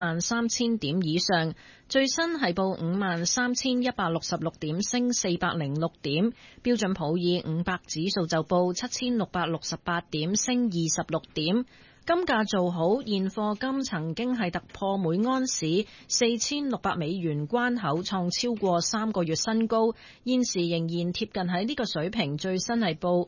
30,000點以上，最新係報53,166點，升406點。標準普爾500指數就報7,668點，升26點。金價做好，現貨金曾經係突破每盎司$4,600關口，創超過3個月新高，現時仍然貼近喺呢個水平，最新係報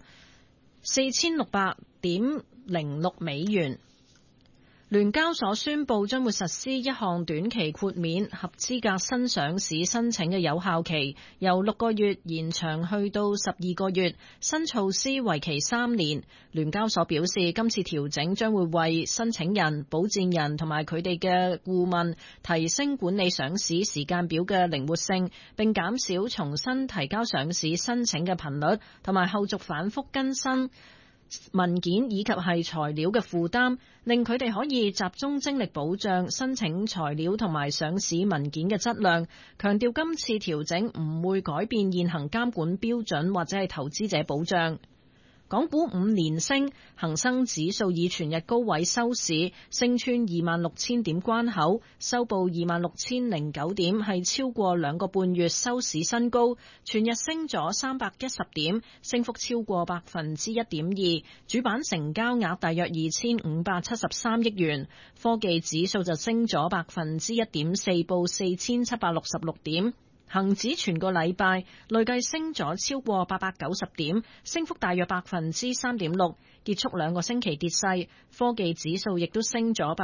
$4,600.06。聯交所宣布將會實施一項短期豁免合資格新上市申請嘅有效期，由6個月延長去到12個月。新措施為期3年。聯交所表示，今次調整將會為申請人、保薦人同埋佢哋嘅顧問提升管理上市時間表嘅靈活性，並減少重新提交上市申請嘅頻率，同埋後續反覆更新文件以及係材料嘅負擔，令佢哋可以集中精力保障申請材料同埋上市文件嘅質量。強調今次調整唔會改變現行監管標準或者係投資者保障。港股5連升，恒生指數以全日高位收市，升穿26,000點關口，收報26,009點，係超過2個半月收市新高，全日升咗310點，升幅超過1.2%。主板成交額大約2,573億元，科技指數就升咗1.4%，報4,766點。恒指全個禮拜累計升咗超過890點，升幅大約3.6%，結束2個星期跌勢。科技指數亦都升咗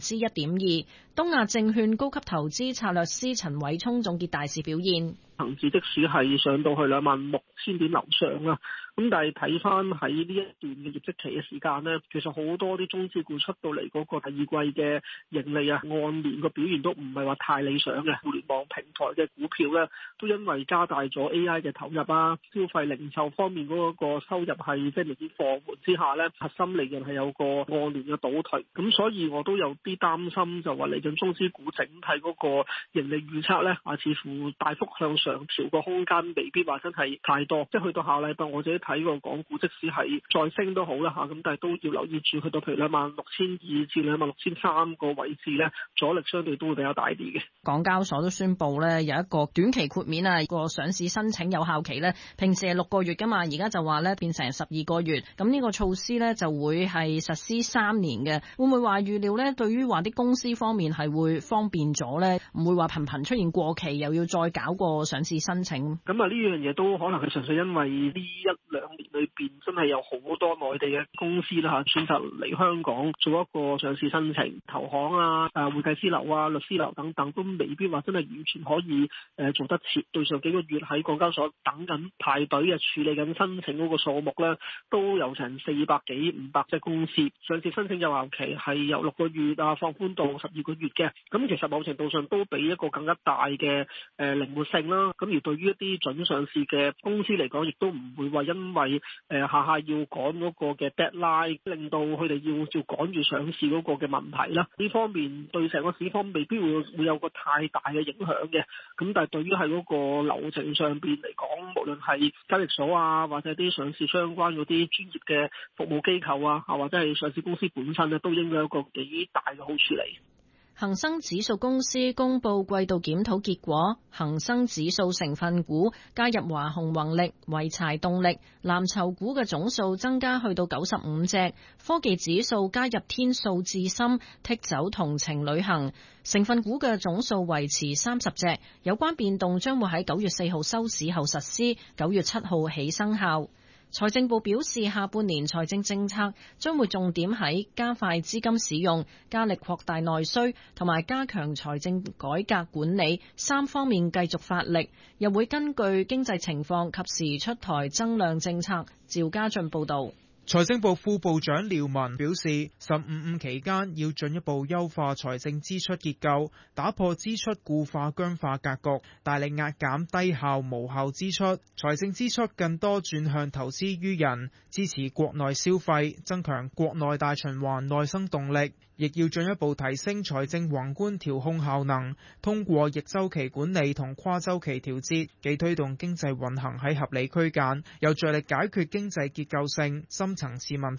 1.2%。東亞證券高級投資策略師陳偉聰總結大市表現。 恒指即使係上到去26,000點樓上啦，咁但係睇翻喺呢一段嘅業績期嘅時間呢，其實好多啲中資股出到嚟嗰個第二季嘅盈利啊，按年個表現都唔係話太理想嘅。互聯網平台嘅股票呢，都因為加大咗 AI 嘅投入啊，消費零售方面嗰個收入係即係明顯放緩之下呢，核心利潤係有個按年嘅倒退，咁所以我都有啲擔心，就話嚟緊中資股整體嗰個盈利預測呢，似乎大幅向上調個空間未必話真係太多，即係去到下禮拜我自己睇個港股，即使係再升都好啦嚇，咁但係都要留意住去到譬如26,200至26,300個位置咧，阻力相對都會比較大啲嘅。 港交所都宣布咧有一個短期豁免啊，個上市申請有效期咧，平時係6個月噶嘛，而家就話咧變成12個月，咁呢個措施咧就會係實施3年嘅，會唔會話預料咧對於話啲公司方面係會方便咗咧，唔會話頻頻出現過期又要再搞個上市申請？ 咁啊呢樣嘢都可能係純粹因為呢1-2年裏邊真係有好多內地嘅公司啦嚇，選擇嚟香港做一個上市申請，投行啊、會計師樓啊、律師樓等等都未必話真係完全可以做得切。對上幾個月喺港交所等緊排隊啊處理緊申請嗰個數目咧，都有成400幾500隻公司上市申請有效期係由6個月放寬到12個月嘅。咁其實某程度上都俾一個更加大嘅靈活性啦。咁而對於一啲準上市嘅公司嚟講，亦都唔會話因為下下要趕嗰個嘅 deadline，令到佢哋要趕住上市嗰個嘅問題啦。呢方面對成個市況未必會有個太大嘅影響嘅。咁但係對於喺嗰個流程上邊嚟講，無論係交易所啊，或者啲上市相關嗰啲專業嘅服務機構啊，或者係上市公司本身咧，都應該有一個幾大嘅好處嚟。 恒生指數公司公布季度檢討結果，恒生指數成分股加入華虹宏力、濰柴動力，藍籌股嘅總數增加去到95隻，科技指數加入天數智深，剔走同程旅行，成分股嘅總數維持30隻，有關變動將會喺9月4號收市後實施，9月7號起生效。財政部表示，下半年財政政策將會重點喺加快資金使用、加力擴大內需同埋加強財政改革管理3方面繼續發力，又會根據經濟情況及時出台增量政策。趙家俊報導。 財政部副部長廖文表示，15期間要進一步優化財政支出結構，打破支出固化僵化格局，大力壓減低效無效支出，財政支出更多轉向投資於人，支持國內消費，增強國內大循環內生動力，亦要進一步提升財政宏觀調控效能，通過逆周期管理同跨周期調節，既推動經濟運行喺合理區間，又着力解決經濟結構性深層次問題。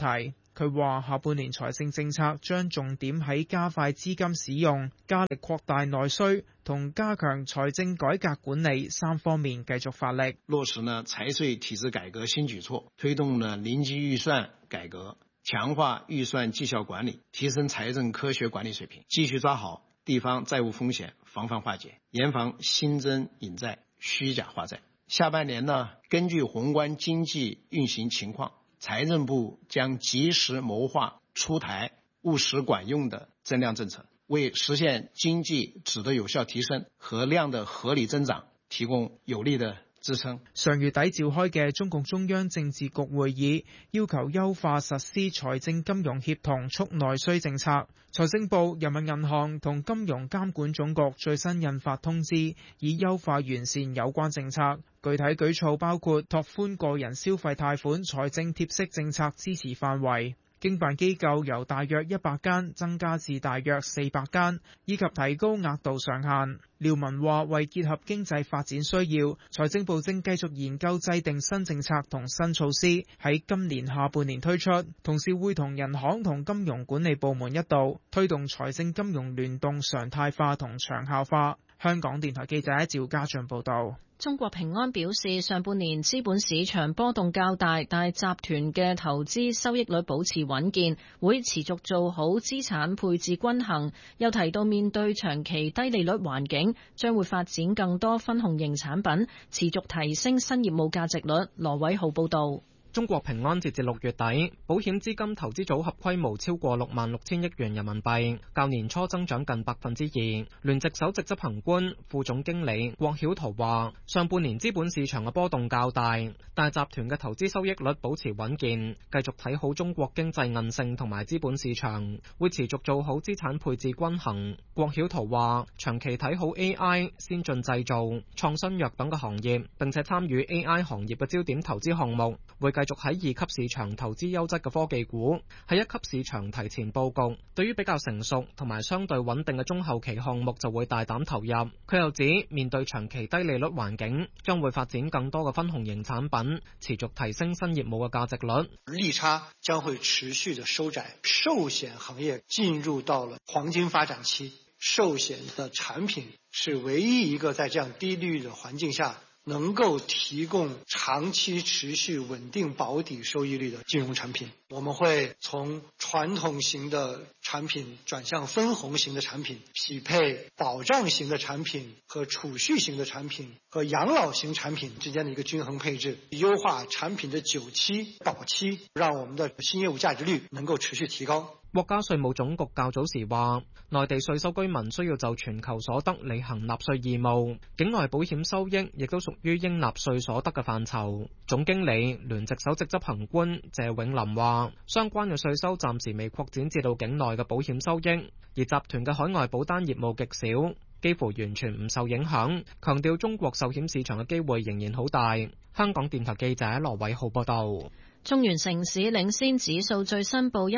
佢話下半年財政政策將重點喺加快資金使用、加力擴大內需同加強財政改革管理3方面繼續發力。 落實呢財稅體制改革新舉措，推動呢臨機預算改革，強化預算績效管理，提升財政科學管理水平，繼續抓好地方債務風險，防範化解，嚴防新增引債、虛假發債。下半年呢，根據宏觀經濟運行情況，財政部將及時謀劃出台務實管用的增量政策，為實現經濟質的有效提升和量的合理增長提供有力的支撐。 上月底召開嘅中共中央政治局會議，要求優化實施財政金融協同促內需政策。財政部、人民銀行同金融監管總局最新印發通知，以優化完善有關政策。具體舉措包括拓寬個人消費貸款財政貼息政策支持範圍，經辦機構由大約100間增加至大約400間，以及提高額度上限。廖文話：為結合經濟發展需要，財政部正繼續研究制定新政策同新措施，喺今年下半年推出，同時會同銀行同金融管理部門一道推動財政金融聯動常態化同長效化。香港電台記者趙家俊報道。 中國平安表示，上半年資本市場波動較大，但集團嘅投資收益率保持穩健，會持續做好資產配置均衡。又提到面對長期低利率環境，將會發展更多分紅型產品，持續提升新業務價值率。羅偉浩報道。 中國平安截至6月底，保險資金投資組合規模超過66000億元人民幣，較年初增長近2%。聯席首席執行官、副總經理郭曉濤話：上半年資本市場嘅波動較大，但係集團嘅投資收益率保持穩健，繼續睇好中國經濟韌性同埋資本市場，會持續做好資產配置均衡。郭曉濤話：長期睇好 AI、先進製造、創新藥等嘅行業，並且參與 AI 行業嘅焦點投資項目，會繼續喺2級市場投資優質嘅科技股，喺1級市場提前佈局。對於比較成熟同埋相對穩定嘅中後期項目，就會大膽投入。佢又指，面對長期低利率環境，將會發展更多嘅分紅型產品，持續提升新業務嘅價值率。 利差將會持續的收窄，壽險行業進入到了黃金發展期，壽險的產品是唯一一個在這樣低利率的環境下能夠提供長期持續穩定保底收益率的金融產品。我們會從傳統型的產品轉向分紅型的產品，匹配保障型的產品和儲蓄型的產品和養老型產品之間的一個均衡配置，優化產品的久期保期，讓我們的新業務價值率能夠持續提高。 國家稅務總局較早時話，內地稅收居民需要就全球所得履行納稅義務，境外保險收益亦都屬於應納稅所得嘅範疇。總經理、聯席首席執行官謝永林話，相關嘅稅收暫時未擴展至到境內嘅保險收益，而集團嘅海外保單業務極少，幾乎完全唔受影響，強調中國壽險市場嘅機會仍然好大。香港電台記者羅偉浩報道。 中原城市領先指數最新報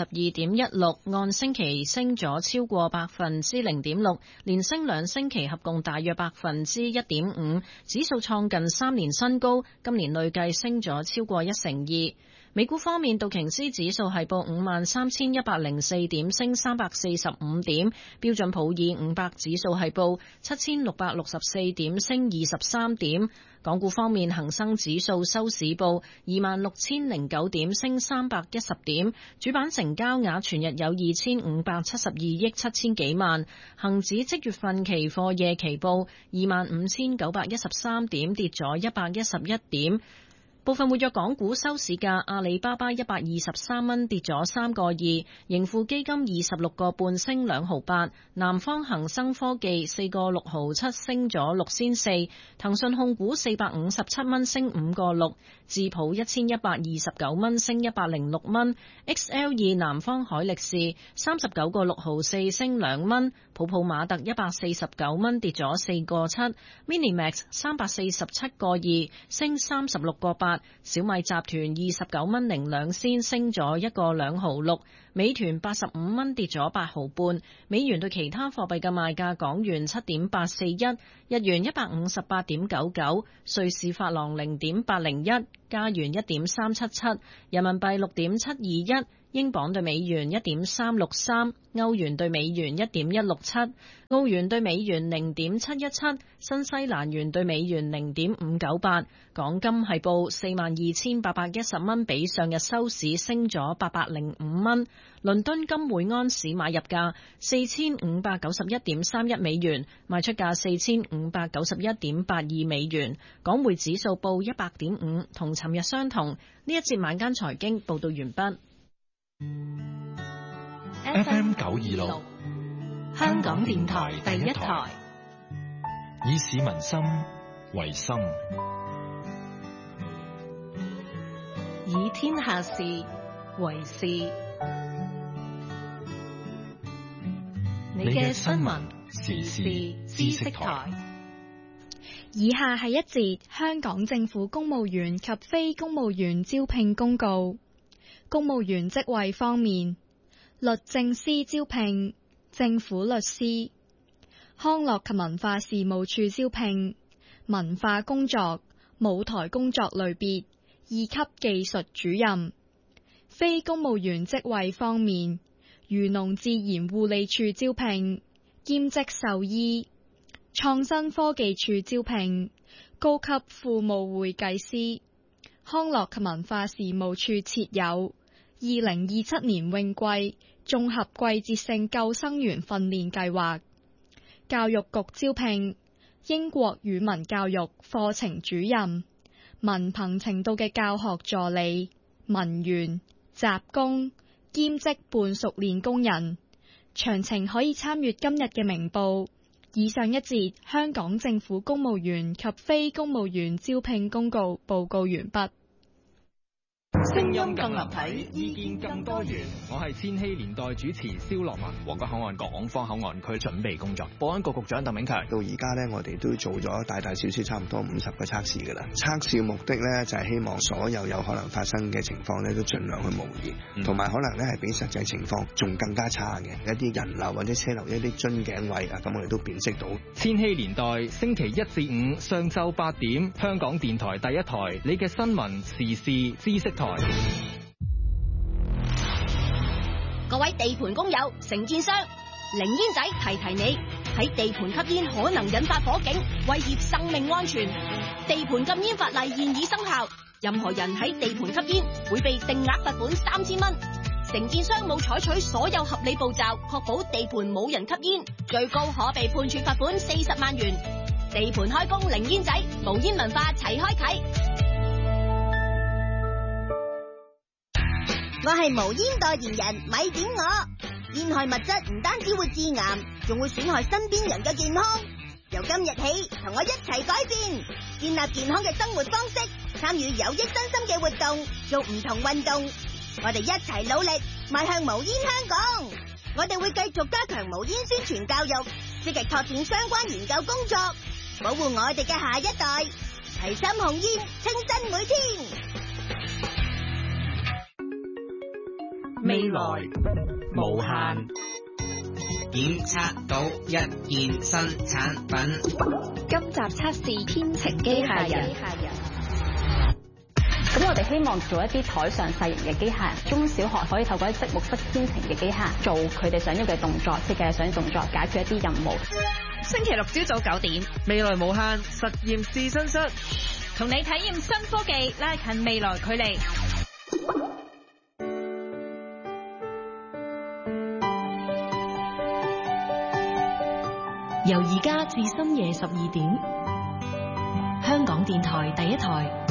162.16， 按星期升咗超過 0.6%， 連升2星期，合共大約 1.5%， 指數創近3年新高，今年累計升咗超過1%。美股方面，道瓊斯指數係報 53,104 點，升345點；標準普爾500指數係報 7,664 點，升23點。港股方面，恒生指數收市報 26,009 點，升310點。主板成交額全日有2,572億7千幾萬。恒指即月份期貨夜期報 25,913 點，跌咗111點。部分活躍港股收市價，阿里巴巴123蚊跌咗3個2，盈富基金26個半升2毫8，南方恒生科技4個6毫7升咗6仙4，騰訊控股457蚊升5個6，智普1129蚊升106蚊，XL2 南方海力士39個6毫4升2蚊，普普馬特149蚊跌咗4個7，Minimax 347個2升36個8。小米集團29蚊02仙升咗1個2毫6，美團85蚊跌咗8毫半，美元對其他貨幣嘅賣價：港元7.841，日元158.99，瑞士法郎0.801，加元1.377，人民幣6.721， 英鎊對美元1.363，歐元對美元1.167，澳元對美元0.717，新西蘭元對美元0.598。港金係報42,810蚊，比上日收市升咗805蚊。倫敦金每盎司買入價4591.31美元，賣出價4591.82美元。港匯指數報100.5，同尋日相同。呢一節晚間財經報道完畢。 FM 926， 香港電台第一台， 以市民心為心， 以天下事為事。你嘅新聞時事知識台。 以下係一節香港政府公務員及非公務員招聘公告。公務員職位方面，律政司招聘政府律師，康樂及文化事務處招聘文化工作、舞台工作類別2級技術主任。非公務員職位方面，漁農自然護理處招聘兼職獸醫，創新科技處招聘高級庫務會計師。康樂及文化事務處設有2027年泳季綜合季節性救生員訓練計劃。教育局招聘英國語文教育課程主任、文憑程度嘅教學助理、文員、雜工、兼職半熟練工人。詳情可以參閱今日嘅明報。以上一節香港政府公務員及非公務員招聘公告報告完畢。 聲音更立體，意見更多元。 我係千禧年代主持蕭樂文。皇崗口岸港方口岸區準備工作。保安局局長鄧炳強， 到而家呢，我哋都做咗大大小小差唔多50個測試噶啦。測試嘅目的呢，就係希望所有可能發生嘅情況呢，都盡量去模擬，同埋可能呢係比實際情況仲更加差嘅一啲人流或者車流一啲樽頸位啊，咁我哋都辨識到。 千禧年代星期1至5上晝8點，香港電台第一台，你嘅新聞時事知識台。 各位地盤工友、承建商，零煙仔提提你，喺地盤吸煙可能引發火警，威脅生命安全。地盤禁煙法例現已生效，任何人喺地盤吸煙會被定額罰款3000蚊。承建商冇採取所有合理步驟，確保地盤冇人吸煙，最高可被判處罰款40萬元。地盤開工零煙仔，無煙文化齊開啟。 我係無煙代言人，咪點我。煙害物質唔單止會致癌，仲會損害身邊人嘅健康。由今日起，同我一齊改變，建立健康嘅生活方式，參與有益身心嘅活動，做唔同運動。我哋一齊努力，邁向無煙香港。我哋會繼續加強無煙宣傳教育，積極拓展相關研究工作，保護我哋嘅下一代。齊心控煙，清新每天。 未來無限，檢測到一件新產品。 今集測試編程機械人。 咁我哋希望做一啲台上細型嘅機械人，中小學可以透過一積木式編程嘅機械人，做佢哋想要嘅動作，設計想要動作，解決一啲任務。 星期六朝早9點， 未來無限實驗試身室， 同你體驗新科技，拉近未來距離。 由而家至深夜12點，香港電台第一台。